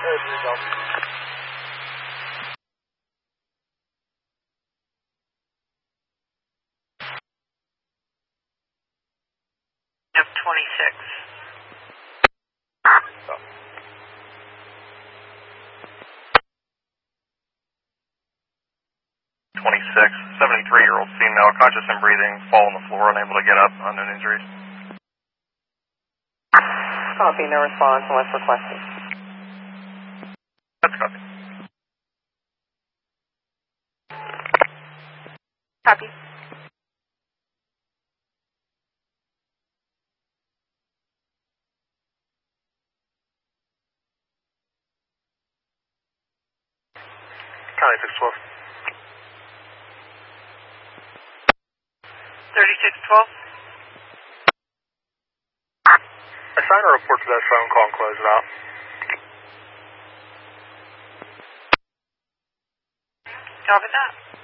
Yep, 26. 73-year-old female, conscious and breathing, fall on the floor, unable to get up, unknown injuries. Copy, no response unless requested. That's copy. Copy. County 612. 3612. Assign a report to that phone call and close it out. Copy that.